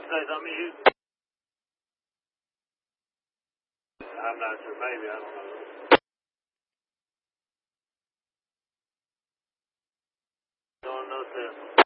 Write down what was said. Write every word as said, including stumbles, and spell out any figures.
say something? You? I'm not sure. Maybe. I don't know. Don't know.